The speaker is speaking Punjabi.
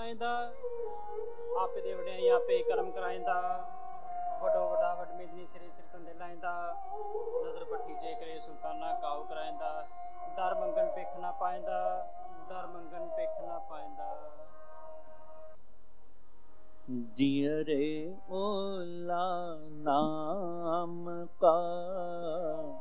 ਲਾਇੰਦਾ, ਆਪੇ ਦੇ ਵਡਿਆਈ ਆਪੇ ਕਰਮ ਕਰਾਇੰਦਾ, ਵੱਡੋ ਵੱਡਾ ਵਡਮੇਦਨੀ ਸਿਰੇ ਸਿਰ ਧੰਦੇ ਲਾਇੰਦਾ, ਨਦਰ ਪੱਠੀ ਜੇ ਕਰੇ ਸੁਲਤਾਨਾ ਕਾਉ ਕਰਾਇੰਦਾ, ਦਰ ਮੰਗਣ ਪਿੱਖ ਨਾ ਪਾਇੰਦਾ, ਦਰ ਮੰਗਣ ਪਿੱਖ ਨਾ ਪਾਇੰਦਾ। जियरे ओला नाम का